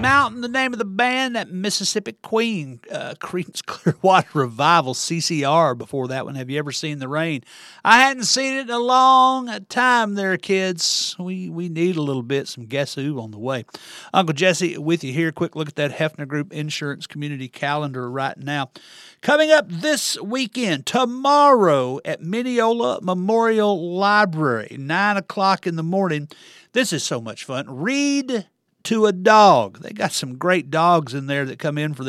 Mountain, the name of the band, that Mississippi Queen, Creedence Clearwater Revival, CCR before that one. Have you ever seen the rain? I hadn't seen it in a long time there, kids. We need a little bit, some Guess Who on the way. Uncle Jesse with you here. Quick look at that Hefner Group Insurance Community Calendar right now. Coming up this weekend, tomorrow at Mineola Memorial Library, 9 o'clock in the morning. This is so much fun. Read to a Dog. They got some great dogs in there that come in for